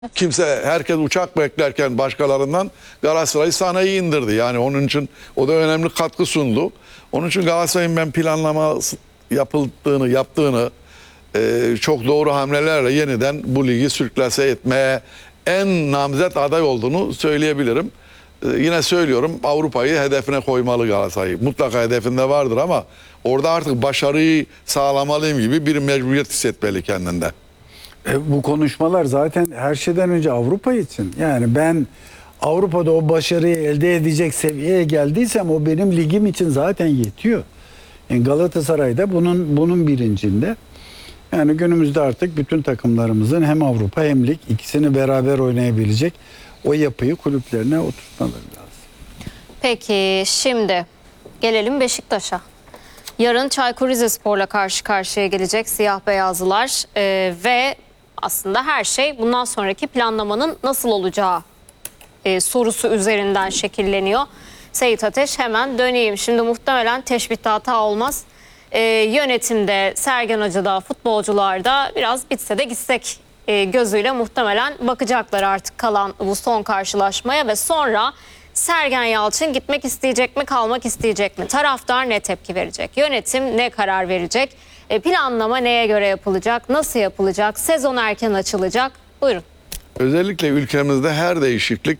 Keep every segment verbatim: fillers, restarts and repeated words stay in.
Kimse, herkes uçak beklerken başkalarından Galatasaray'ı sahneye indirdi. Yani onun için o da önemli katkı sundu. Onun için Galatasaray'ın ben planlama yapıldığını, yaptığını e, çok doğru hamlelerle yeniden bu ligi sürklase etmeye en namzet aday olduğunu söyleyebilirim. E, yine söylüyorum, Avrupa'yı hedefine koymalı Galatasaray. Mutlaka hedefinde vardır ama orada artık başarıyı sağlamalıyım gibi bir mecburiyet hissetmeli kendinde. E, bu konuşmalar zaten her şeyden önce Avrupa için. Yani ben Avrupa'da o başarıyı elde edecek seviyeye geldiysem o benim ligim için zaten yetiyor. Yani Galatasaray'da bunun bunun bilincinde. Yani günümüzde artık bütün takımlarımızın hem Avrupa hem lig ikisini beraber oynayabilecek o yapıyı kulüplerine oturtmaları lazım. Peki şimdi gelelim Beşiktaş'a. Yarın Çaykur Rizespor'la karşı karşıya gelecek siyah beyazlılar ee, ve aslında her şey bundan sonraki planlamanın nasıl olacağı e, sorusu üzerinden şekilleniyor. Seyit Ateş, hemen döneyim. Şimdi muhtemelen teşbihte hata olmaz. E, yönetimde, Sergen Hoca'da, futbolcularda biraz bitse de gitsek e, gözüyle muhtemelen bakacaklar artık kalan bu son karşılaşmaya ve sonra Sergen Yalçın gitmek isteyecek mi, kalmak isteyecek mi? Taraftar ne tepki verecek? Yönetim ne karar verecek? E, planlama neye göre yapılacak? Nasıl yapılacak? Sezon erken açılacak? Buyurun. Özellikle ülkemizde her değişiklik,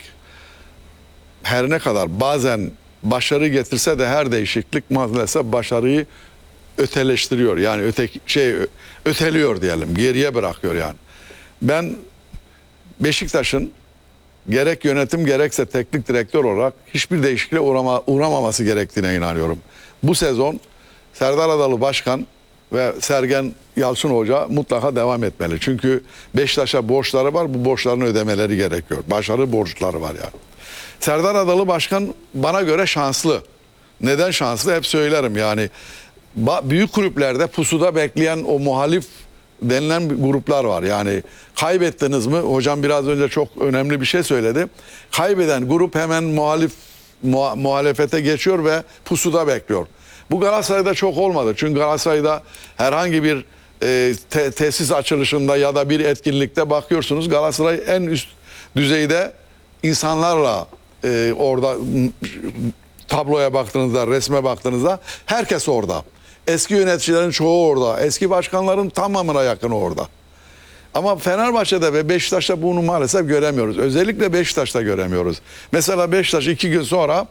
her ne kadar bazen başarı getirse de her değişiklik maalesef başarıyı öteleştiriyor. Yani öte, şey öteliyor diyelim, geriye bırakıyor yani. Ben Beşiktaş'ın gerek yönetim gerekse teknik direktör olarak hiçbir değişikliğe uğrama, uğramaması gerektiğine inanıyorum. Bu sezon Serdar Adalı Başkan ve Sergen Yalçın Hoca mutlaka devam etmeli. Çünkü Beşiktaş'a borçları var, bu borçlarını ödemeleri gerekiyor. Başarı borçları var yani. Serdar Adalı Başkan bana göre şanslı. Neden şanslı? Hep söylerim yani. Büyük kulüplerde pusuda bekleyen o muhalif denilen gruplar var. Yani kaybettiniz mi? Hocam biraz önce çok önemli bir şey söyledi. Kaybeden grup hemen muhalif muha, muhalefete geçiyor ve pusuda bekliyor. Bu Galatasaray'da çok olmadı. Çünkü Galatasaray'da herhangi bir e, te, tesis açılışında ya da bir etkinlikte bakıyorsunuz Galatasaray en üst düzeyde insanlarla e, orada tabloya baktığınızda, resme baktığınızda herkes orada. Eski yöneticilerin çoğu orada. Eski başkanların tamamına yakın orada. Ama Fenerbahçe'de ve Beşiktaş'ta bunu maalesef göremiyoruz. Özellikle Beşiktaş'ta göremiyoruz. Mesela Beşiktaş iki gün sonra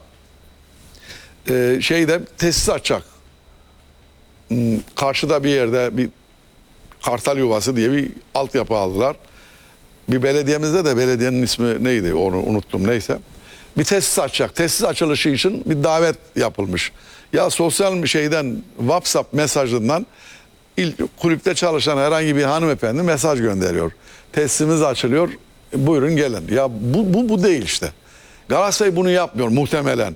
e, şeyde tesis açacak. Hmm, karşıda bir yerde bir Kartal Yuvası diye bir altyapı aldılar. Bir belediyemizde de belediyenin ismi neydi onu unuttum neyse. Bir tesis açacak. Tesis açılışı için bir davet yapılmış. Ya sosyal bir şeyden WhatsApp mesajından ilk kulüpte çalışan herhangi bir hanımefendi mesaj gönderiyor. Tesisimiz açılıyor. Buyurun gelin. Ya bu bu bu değil işte. Galatasaray bunu yapmıyor muhtemelen.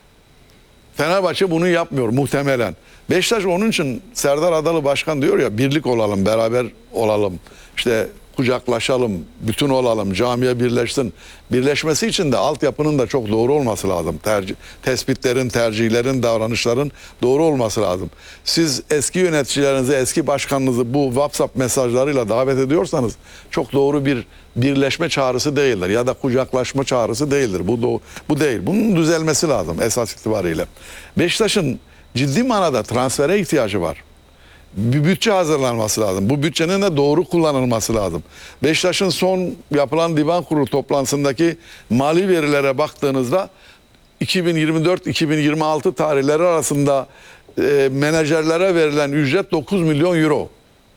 Fenerbahçe bunu yapmıyor muhtemelen. Beşiktaş onun için Serdar Adalı Başkan diyor ya birlik olalım, beraber olalım. İşte kucaklaşalım, bütün olalım, camiye birleşsin. Birleşmesi için de altyapının da çok doğru olması lazım. Tercih, tespitlerin, tercihlerin, davranışların doğru olması lazım. Siz eski yöneticilerinizi, eski başkanınızı bu WhatsApp mesajlarıyla davet ediyorsanız çok doğru bir birleşme çağrısı değildir. Ya da kucaklaşma çağrısı değildir. Bu, bu değil. Bunun düzelmesi lazım esas itibariyle. Beşiktaş'ın ciddi manada transfere ihtiyacı var. Bir bütçe hazırlanması lazım. Bu bütçenin de doğru kullanılması lazım. Beşiktaş'ın son yapılan divan kurulu toplantısındaki mali verilere baktığınızda iki bin yirmi dört iki bin yirmi altı tarihleri arasında e, menajerlere verilen ücret dokuz milyon euro.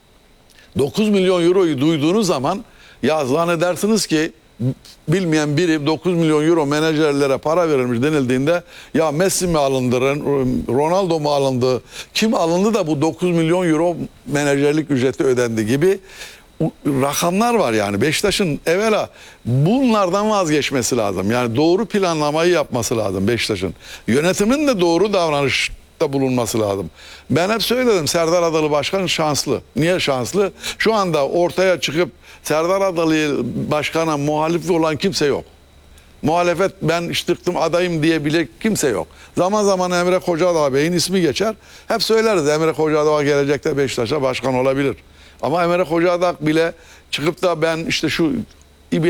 dokuz milyon euroyu duyduğunuz zaman ya zannedersiniz ki bilmeyen biri dokuz milyon euro menajerlere para verilmiş denildiğinde ya Messi mi alındı, Ronaldo mu alındı, kim alındı da bu dokuz milyon euro menajerlik ücreti ödendi gibi rakamlar var yani. Beşiktaş'ın evvela bunlardan vazgeçmesi lazım. Yani doğru planlamayı yapması lazım Beşiktaş'ın. Yönetimin de doğru davranışta bulunması lazım. Ben hep söyledim Serdar Adalı Başkan şanslı. Niye şanslı? Şu anda ortaya çıkıp Serdar Adalı Başkan'a muhalif olan kimse yok. Muhalefet ben çıktım adayım diyebilecek kimse yok. Zaman zaman Emre Kocadağ Bey'in ismi geçer. Hep söyleriz Emre Kocadağ gelecekte Beşiktaş'a başkan olabilir. Ama Emre Kocadağ bile çıkıp da ben işte şu